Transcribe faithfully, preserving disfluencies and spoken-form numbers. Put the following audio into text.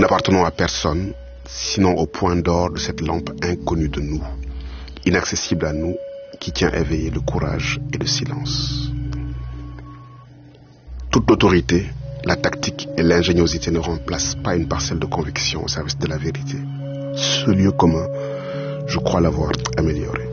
n'appartenons à personne, sinon au point d'or de cette lampe inconnue de nous, inaccessible à nous, qui tient éveillé le courage et le silence. Toute l'autorité, la tactique et l'ingéniosité ne remplacent pas une parcelle de conviction au service de la vérité. Ce lieu commun, je crois l'avoir amélioré.